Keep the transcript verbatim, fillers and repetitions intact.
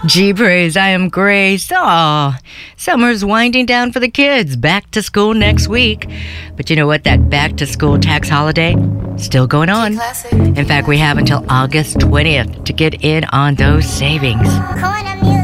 Gee, praise, I am Grace. Aw, summer's winding down for the kids. Back to school next week. But you know what? That back to school tax holiday still going on. In fact, we have until August twentieth to get in on those savings.